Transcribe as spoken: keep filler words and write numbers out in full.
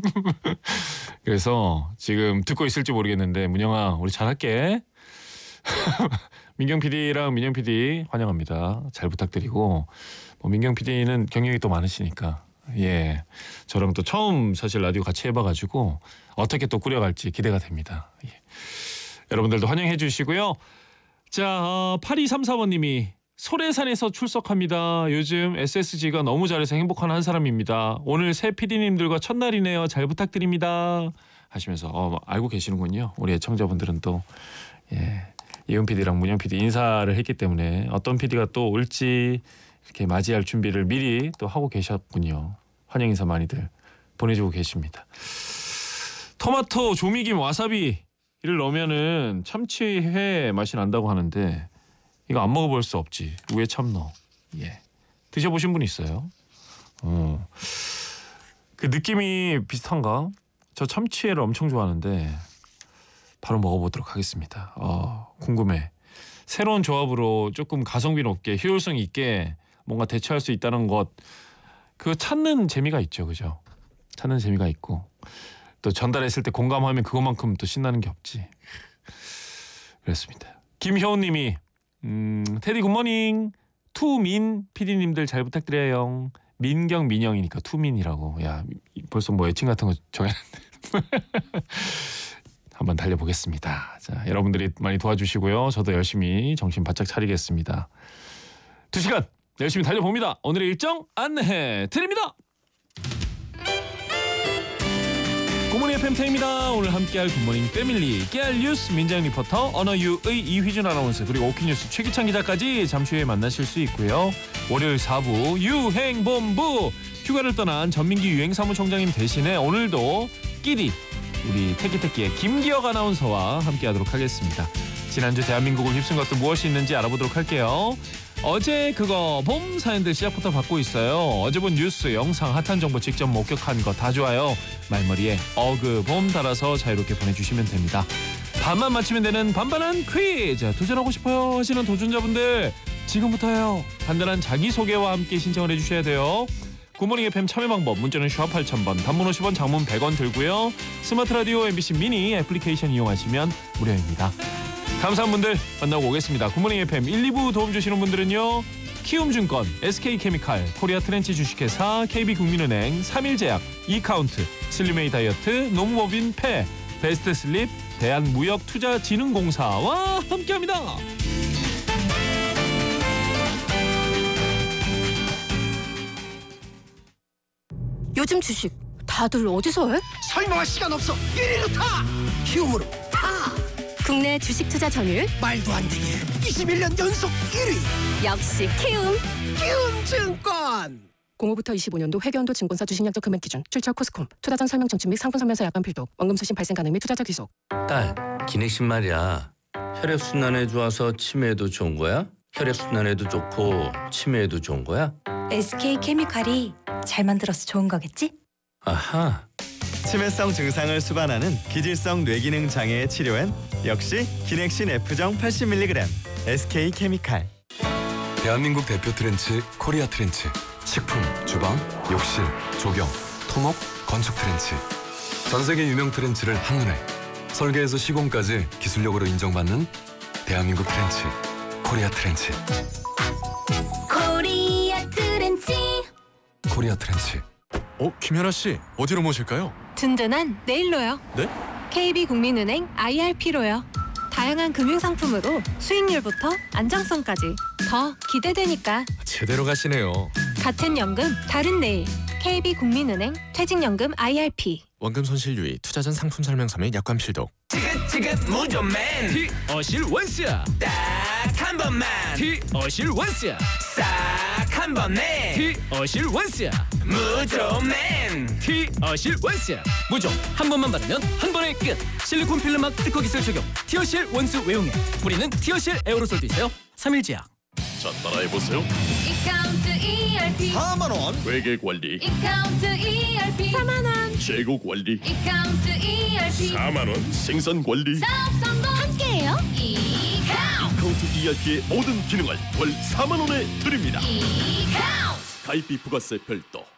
그래서 지금 듣고 있을지 모르겠는데 문영아 우리 잘할게. 민경 피디랑 민영 피디 환영합니다. 잘 부탁드리고 뭐 민경 피디는 경력이 또 많으시니까 예 저랑 또 처음 사실 라디오 같이 해봐가지고 어떻게 또 꾸려갈지 기대가 됩니다. 예. 여러분들도 환영해 주시고요. 자 어, 팔이삼사 번님이 소래산에서 출석합니다. 요즘 에스에스지가 너무 잘해서 행복한 한 사람입니다. 오늘 새 피디님들과 첫날이네요. 잘 부탁드립니다. 하시면서 어, 알고 계시는군요. 우리 애청자분들은 또 예, 이은 피디랑 문영 피디 인사를 했기 때문에 어떤 피디가 또 올지 이렇게 맞이할 준비를 미리 또 하고 계셨군요. 환영 인사 많이들 보내주고 계십니다. 토마토, 조미김, 와사비를 넣으면은 참치회 맛이 난다고 하는데 이거 안 먹어볼 수 없지. 왜 참 넣어? 예. 드셔보신 분 있어요? 어. 그 느낌이 비슷한가? 저 참치회를 엄청 좋아하는데 바로 먹어보도록 하겠습니다. 어, 궁금해. 새로운 조합으로 조금 가성비 높게 효율성 있게 뭔가 대처할 수 있다는 것, 그거 찾는 재미가 있죠, 그죠? 찾는 재미가 있고 또 전달했을 때 공감하면 그것만큼 또 신나는 게 없지. 그렇습니다. 김효은님이 음, 테디 굿모닝. 투민 피디님들 잘 부탁드려요. 민경 민영이니까 투민이라고. 야 벌써 뭐 애칭 같은 거 정했는데. 한번 달려보겠습니다. 자 여러분들이 많이 도와주시고요. 저도 열심히 정신 바짝 차리겠습니다. 두 시간 열심히 달려봅니다. 오늘의 일정 안내해 드립니다. 굿모닝 에프엠입니다. 오늘 함께할 굿모닝 패밀리 깨알 뉴스 민정 리포터 언어유의 이휘준 아나운서 그리고 오키뉴스 최기찬 기자까지 잠시 후에 만나실 수 있고요. 월요일 사 부 유행본부 휴가를 떠난 전민기 유행사무총장님 대신에 오늘도 끼리 우리 태키태키의 김기혁 아나운서와 함께하도록 하겠습니다. 지난주 대한민국을 휩쓴 것도 무엇이 있는지 알아보도록 할게요. 어제 그거 봄 사연들 시작부터 받고 있어요. 어제 본 뉴스, 영상, 핫한 정보 직접 목격한 거 다 좋아요. 말머리에 어그 봄 달아서 자유롭게 보내주시면 됩니다. 반만 맞히면 되는 반반한 퀴즈 도전하고 싶어요 하시는 도전자분들 지금부터요. 간단한 자기소개와 함께 신청을 해주셔야 돼요. 굿모닝 에프엠 참여 방법 문자는 샵 팔천 번 단문 오십 원 장문 백 원 들고요. 스마트 라디오 엠비씨 미니 애플리케이션 이용하시면 무료입니다. 감사한 분들 만나고 오겠습니다. 굿모닝 에프엠 일, 이 부 도움 주시는 분들은요. 키움증권, 에스케이케미칼, 코리아 트렌치 주식회사, 케이비국민은행, 삼일제약, 이카운트, 슬림웨이 다이어트, 노무법인 패, 베스트슬립, 대한무역투자진흥공사와 함께합니다. 요즘 주식 다들 어디서 해? 설명할 시간 없어. 일 위로 타. 키움으로 타. 국내 주식 투자 점유율 말도 안 되게 이십일 년 연속 일 위. 역시 키움. 키움증권. 공오부터 이십오 년도 회계연도 증권사 주식약정 금액 기준 출처 코스콤 투자 전 설명 청취 및 상품 설명서 약관 필독 원금 수신 발생 가능 및 투자자 귀속. 딸, 기내식 말이야. 혈액순환에 좋아서 치매에도 좋은 거야? 혈액순환에도 좋고 치매에도 좋은 거야? 에스케이케미칼이 잘 만들어서 좋은 거겠지? 아하. 치매성 증상을 수반하는 기질성 뇌기능 장애의 치료엔 역시 기넥신 F정 팔십 밀리그램 에스케이케미칼. 대한민국 대표 트렌치 코리아 트렌치. 식품, 주방, 욕실, 조경, 토목, 건축 트렌치. 전 세계 유명 트렌치를 한눈에 설계에서 시공까지 기술력으로 인정받는 대한민국 트렌치 코리아 트렌치. 코리아 트렌치. 코리아 트렌치. 어, 김연아 씨 어디로 모실까요? 든든한 네일로요. 네? 케이비국민은행 아이알피로요. 다양한 금융상품으로 수익률부터 안정성까지 더 기대되니까 제대로 가시네요. 같은 연금 다른 네일. 케이비국민은행 퇴직연금 아이알피. 원금 손실 유의 투자 전 상품 설명서 및 약관 필독. 지긋지긋 무좀맨. 티 어실 원스야. 딱 한 번만. 티 어실 원스야. 싹 한 번에. 티 어실 원스야. 무좀맨. 티 어실 원스야. 무조 한 번만 바르면 한 번에 끝. 실리콘 필름막 특허 기술 적용. 티어실 원스 외용액. 뿌리는 티어실 에어로솔도 있어요. 삼일제약. 자, 따라해보세요. 이카운트 이알피 사만 원. 회계 관리. 이카운트 이알피 사만 원. 재고 관리. 이카운트 이알피 사만 원. 생산 관리. 사업 성공 함께해요. 이카운트 이카운트 이알피의 모든 기능을 월 사만 원에 드립니다. 이카운트 가입비 부가세 별도.